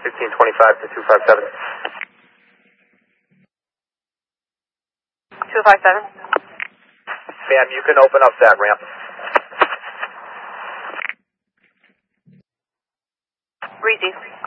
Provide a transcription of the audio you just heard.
1525 to 257. 257. Ma'am, you can open up that ramp. Breezy.